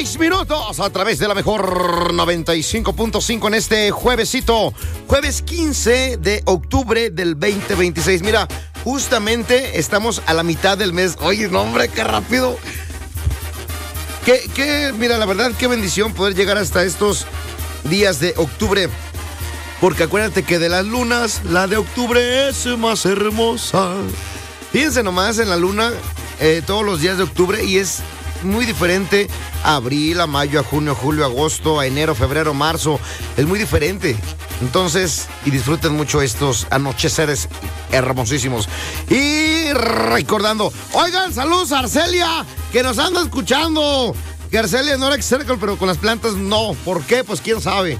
minutos a través de la mejor 95.5 en este juevesito, jueves 15 de octubre del 2026. Mira, justamente estamos a la mitad del mes. Oye, no, hombre, qué rápido. Mira, la verdad, qué bendición poder llegar hasta estos días de octubre. Porque acuérdate que de las lunas, la de octubre es más hermosa. Fíjense nomás en la luna todos los días de octubre y es muy diferente a abril, a mayo, a junio, a julio, a agosto, a enero, febrero, marzo. Es muy diferente. Entonces, y disfruten mucho estos anocheceres hermosísimos. Y recordando, oigan, saludos a Arcelia, que nos anda escuchando. Que Arcelia no era exército, pero con las plantas no. ¿Por qué? Pues quién sabe.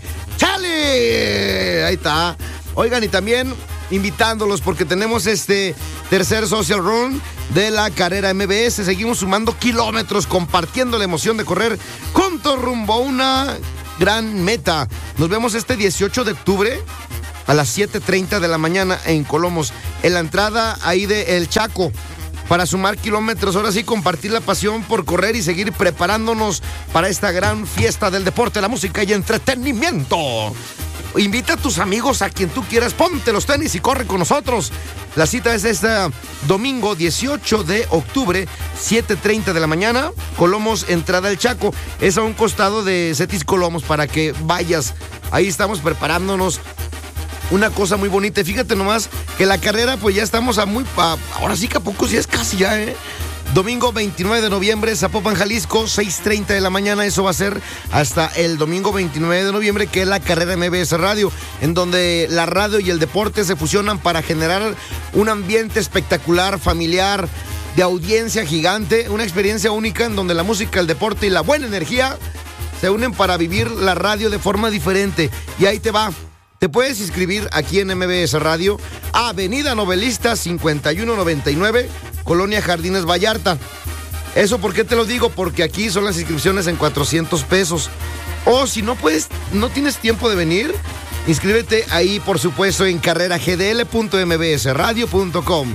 ¡Chale! Ahí está. Oigan, y también invitándolos porque tenemos este tercer social run de la carrera MBS. Seguimos sumando kilómetros, compartiendo la emoción de correr juntos rumbo a una gran meta. Nos vemos este 18 de octubre a las 7:30 de la mañana en Colomos, en la entrada ahí de El Chaco, para sumar kilómetros, ahora sí compartir la pasión por correr y seguir preparándonos para esta gran fiesta del deporte, la música y entretenimiento. Invita a tus amigos, a quien tú quieras, ponte los tenis y corre con nosotros. La cita es este domingo 18 de octubre, 7:30 de la mañana, Colomos, entrada El Chaco. Es a un costado de Cetis Colomos para que vayas. Ahí estamos preparándonos. Una cosa muy bonita. Fíjate nomás que la carrera, pues ya estamos ahora sí que a poco sí es casi ya, Domingo 29 de noviembre, Zapopan, Jalisco, 6:30 de la mañana. Eso va a ser hasta el domingo 29 de noviembre, que es la carrera MBS Radio, en donde la radio y el deporte se fusionan para generar un ambiente espectacular, familiar, de audiencia gigante, una experiencia única en donde la música, el deporte y la buena energía se unen para vivir la radio de forma diferente. Y ahí te va. Te puedes inscribir aquí en MBS Radio, Avenida Novelista 5199, Colonia Jardines Vallarta. ¿Eso por qué te lo digo? Porque aquí son las inscripciones en 400 pesos. O si no puedes, no tienes tiempo de venir, inscríbete ahí, por supuesto, en carreragdl.mbsradio.com.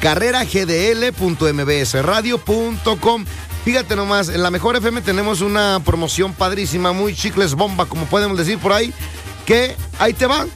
carreragdl.mbsradio.com. Fíjate nomás, en la Mejor FM tenemos una promoción padrísima, muy chicles bomba, como podemos decir por ahí, que ahí te va.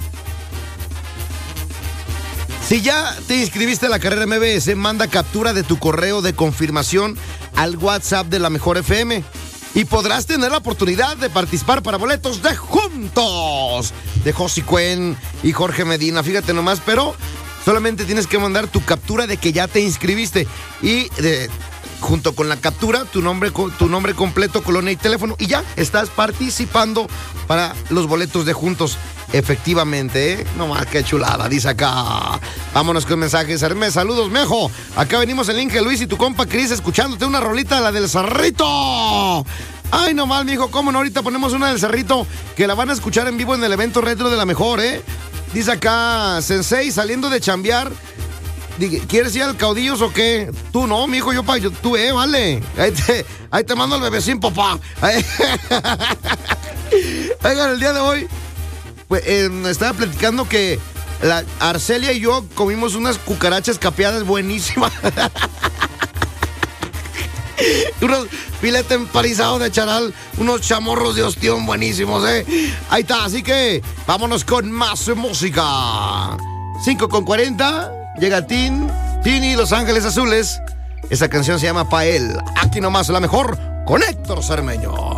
Si ya te inscribiste a la carrera MBS, manda captura de tu correo de confirmación al WhatsApp de la Mejor FM y podrás tener la oportunidad de participar para boletos de Juntos, de Josi Cuen y Jorge Medina. Fíjate nomás, pero solamente tienes que mandar tu captura de que ya te inscribiste y junto con la captura, tu nombre completo, colonia y teléfono, y ya estás participando para los boletos de Juntos. Efectivamente, No más, qué chulada, dice acá. Vámonos con mensajes. Hermes, saludos, Mejo. Acá venimos el Inge Luis y tu compa Cris escuchándote una rolita, la del Cerrito. Ay, nomás, mijo, cómo no, ahorita ponemos una del Cerrito que la van a escuchar en vivo en el evento retro de la Mejor, Dice acá, Sensei, saliendo de chambear. ¿Quieres ir al Caudillos o qué? Tú no, mijo, tú, vale. Ahí te mando el bebecín, papá. Oigan, el día de hoy, pues, estaba platicando que la Arcelia y yo comimos unas cucarachas capeadas buenísimas. Unos filetes empanizados de charal, unos chamorros de ostión buenísimos, Ahí está, así que vámonos con más música. 5:40. Llega Tini, Los Ángeles Azules. Esa canción se llama Pa' Él. Aquí nomás, la Mejor con Héctor Cermeño.